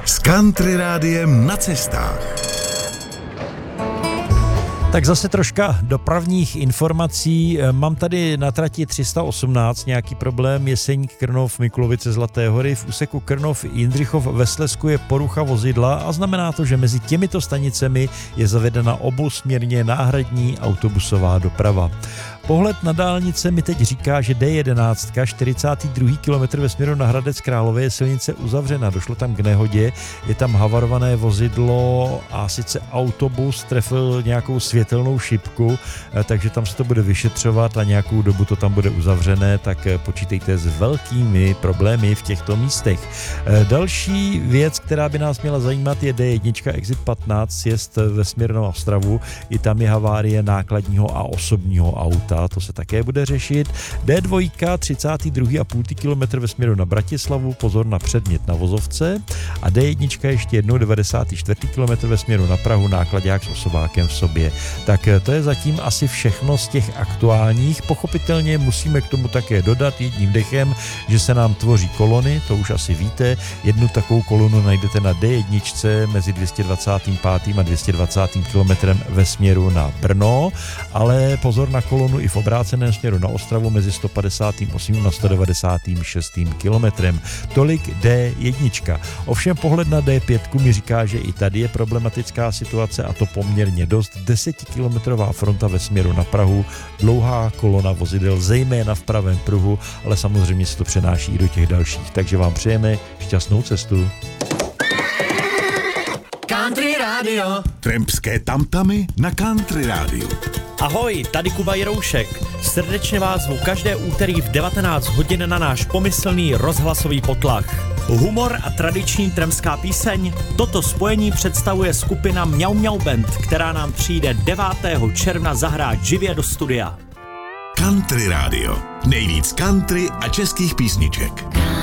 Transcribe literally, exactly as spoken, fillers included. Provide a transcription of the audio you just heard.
S Country Rádiem na cestách. Tak zase troška dopravních informací. Mám tady na trati tři sta osmnáct nějaký problém. Jeseník, Krnov, Mikulovice, Zlaté hory. V úseku Krnov, Jindřichov ve Slezsku je porucha vozidla a znamená to, že mezi těmito stanicemi je zavedena obousměrně náhradní autobusová doprava. Pohled na dálnice mi teď říká, že D jedenáct, čtyřicátý druhý kilometr ve směru na Hradec Králové, je silnice uzavřena. Došlo tam k nehodě, je tam havarované vozidlo a sice autobus trefil nějakou světelnou šipku, takže tam se to bude vyšetřovat a nějakou dobu to tam bude uzavřené, tak počítejte s velkými problémy v těchto místech. Další věc, která by nás měla zajímat, je D jedna, exit patnáct, sjezd ve směru na Ostravu. I tam je havárie nákladního a osobního auta. To se také bude řešit. D dva, třicátý druhý a půl kilometr ve směru na Bratislavu, pozor na předmět na vozovce. A D jedna ještě jednou, devadesátý čtvrtý kilometr ve směru na Prahu, nákladák s osobákem v sobě. Tak to je zatím asi všechno z těch aktuálních. Pochopitelně musíme k tomu také dodat jedním dechem, že se nám tvoří kolony, to už asi víte. Jednu takovou kolonu najdete na D jedna mezi dvě stě dvacátým pátým a dvě stě dvacátým kilometrem ve směru na Brno, ale pozor na kolonu i v obráceném směru na Ostravu mezi sto padesátým osmým a sto devadesátým šestým kilometrem. Tolik D jedna. Ovšem pohled na D pět mi říká, že i tady je problematická situace a to poměrně dost. Desetikilometrová fronta ve směru na Prahu, dlouhá kolona vozidel, zejména v pravém pruhu, ale samozřejmě se to přenáší i do těch dalších. Takže vám přejeme šťastnou cestu. Country Radio. Trampské tamtamy na Country Rádiu. Ahoj, tady Kuba Jiroušek. Srdečně vás zvu každé úterý v devatenáct hodin na náš pomyslný rozhlasový potlach. Humor a tradiční trampská píseň, toto spojení představuje skupina Mňau Mňau Band, která nám přijde devátého června zahrát živě do studia. Country Radio. Nejvíc country a českých písniček.